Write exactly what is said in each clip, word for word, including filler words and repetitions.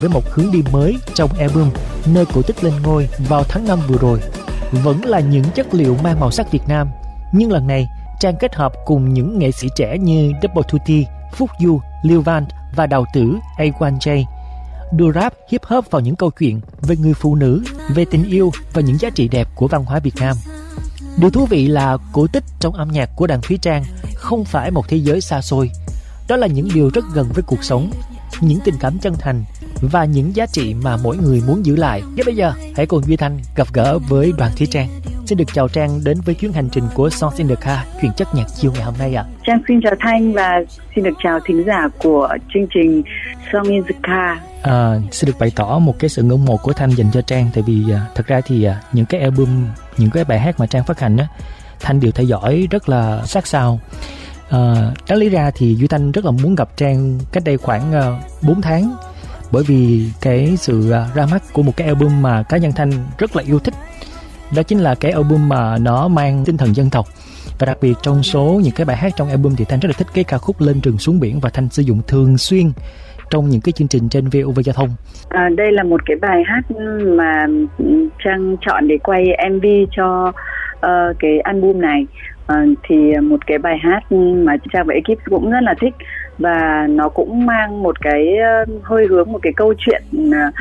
với một hướng đi mới trong album Nơi Cổ Tích Lên Ngôi vào tháng năm vừa rồi. Vẫn là những chất liệu mang màu sắc Việt Nam, nhưng lần này Trang kết hợp cùng những nghệ sĩ trẻ như Double Tutti, Phúc Du, Liêu Van và Đào Tử A một J đưa rap hip hop vào những câu chuyện về người phụ nữ, về tình yêu và những giá trị đẹp của văn hóa Việt Nam. Điều thú vị là cổ tích trong âm nhạc của Đặng Thúy Trang không phải một thế giới xa xôi. Đó là những điều rất gần với cuộc sống, những tình cảm chân thành và những giá trị mà mỗi người muốn giữ lại. Và bây giờ, hãy cùng Duy Thanh gặp gỡ với Đoàn Thúy Trang. Xin được chào Trang đến với chuyến hành trình của Songs in the Car, chuyển chất nhạc chiều ngày hôm nay ạ. À. Trang xin chào Thanh và xin được chào thính giả của chương trình Songs in the Car. À, xin được bày tỏ một cái sự ngưỡng mộ của Thanh dành cho Trang, tại vì uh, thật ra thì uh, những cái album, những cái bài hát mà Trang phát hành á, Thanh đều theo dõi rất là sát sao. Uh, đáng lý ra thì Duy Thanh rất là muốn gặp Trang cách đây khoảng uh, bốn tháng, bởi vì cái sự uh, ra mắt của một cái album mà cá nhân Thanh rất là yêu thích. Đó chính là cái album mà nó mang tinh thần dân tộc. Và đặc biệt trong số những cái bài hát trong album thì Thanh rất là thích cái ca khúc Lên Rừng Xuống Biển, và Thanh sử dụng thường xuyên trong những cái chương trình trên vê o vê Giao thông. À, đây là một cái bài hát mà Trang chọn để quay em vê cho uh, cái album này. Uh, thì một cái bài hát mà Trang và ekip cũng rất là thích, và nó cũng mang một cái uh, hơi hướng một cái câu chuyện uh,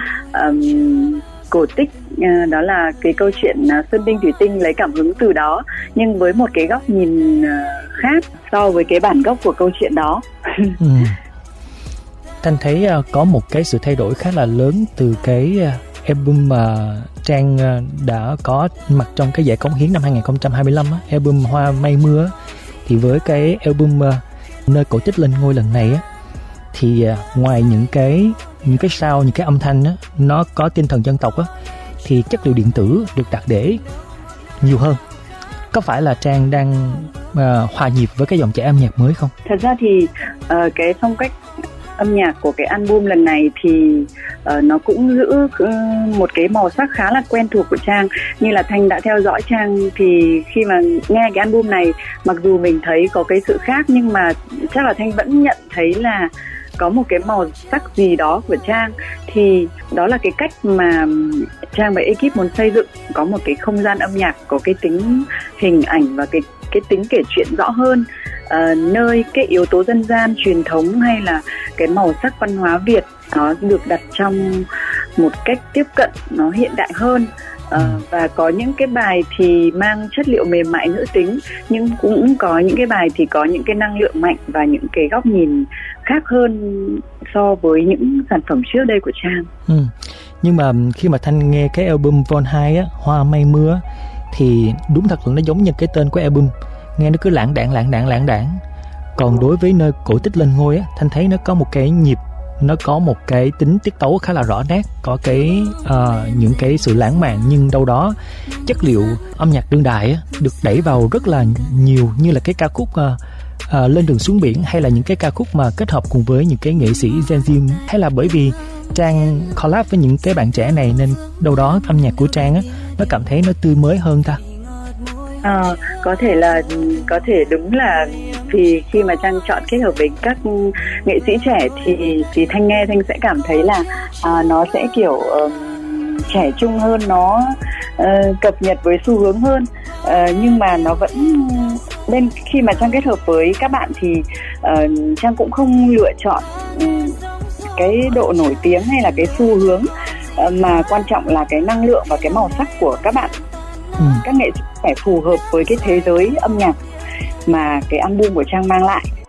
um, cổ tích, uh, đó là cái câu chuyện uh, Xuân Đinh Thủy Tinh lấy cảm hứng từ đó, nhưng với một cái góc nhìn uh, khác so với cái bản gốc của câu chuyện đó. ừ. Thanh thấy uh, có một cái sự thay đổi khá là lớn từ cái uh, album mà Trang uh, đã có mặt trong cái giải cống hiến năm hai không hai lăm á, album Hoa Mây Mưa. Thì với cái album uh, Nơi Cổ Tích Lên Ngôi lần này á, thì uh, ngoài những cái những cái sound, những cái âm thanh á, nó có tinh thần dân tộc á, thì chất liệu điện tử được đặt để nhiều hơn. Có phải là Trang đang uh, hòa nhịp với cái dòng chảy âm nhạc mới không? Thật ra thì uh, cái phong cách âm nhạc của cái album lần này thì uh, nó cũng giữ uh, một cái màu sắc khá là quen thuộc của Trang. Như là Thanh đã theo dõi Trang thì khi mà nghe cái album này, mặc dù mình thấy có cái sự khác, nhưng mà chắc là Thanh vẫn nhận thấy là có một cái màu sắc gì đó của Trang. Thì đó là cái cách mà Trang và ekip muốn xây dựng, có một cái không gian âm nhạc có cái tính hình ảnh và cái cái tính kể chuyện rõ hơn, uh, nơi cái yếu tố dân gian truyền thống hay là cái màu sắc văn hóa Việt nó được đặt trong một cách tiếp cận nó hiện đại hơn. Uh, và có những cái bài thì mang chất liệu mềm mại nữ tính, nhưng cũng có những cái bài thì có những cái năng lượng mạnh và những cái góc nhìn khác hơn so với những sản phẩm trước đây của Trang. Ừ. Nhưng mà khi mà Thanh nghe cái album Vol hai á, Hoa Mây Mưa, thì đúng thật là nó giống như cái tên của album, nghe nó cứ lãng đãng lãng đãng lãng đãng. Còn đối với Nơi Cổ Tích Lên Ngôi á, Thanh thấy nó có một cái nhịp, nó có một cái tính tiết tấu khá là rõ nét, có cái uh, những cái sự lãng mạn, nhưng đâu đó chất liệu âm nhạc đương đại á, được đẩy vào rất là nhiều, như là cái ca khúc uh, uh, Lên Rừng Xuống Biển, hay là những cái ca khúc mà kết hợp cùng với những cái nghệ sĩ Gen Z. Hay là bởi vì Trang collab với những cái bạn trẻ này nên đâu đó âm nhạc của Trang á, nó cảm thấy nó tươi mới hơn ta? À, có thể là có thể đúng là vì khi mà Trang chọn kết hợp với các nghệ sĩ trẻ thì thì Thanh nghe Thanh sẽ cảm thấy là à, nó sẽ kiểu uh, trẻ trung hơn, nó uh, cập nhật với xu hướng hơn, uh, nhưng mà nó vẫn nên khi mà Trang kết hợp với các bạn thì uh, Trang cũng không lựa chọn um, cái độ nổi tiếng hay là cái xu hướng, uh, mà quan trọng là cái năng lượng và cái màu sắc của các bạn. Ừ. Các nghệ sĩ phải phù hợp với cái thế giới âm nhạc mà cái album của Trang mang lại.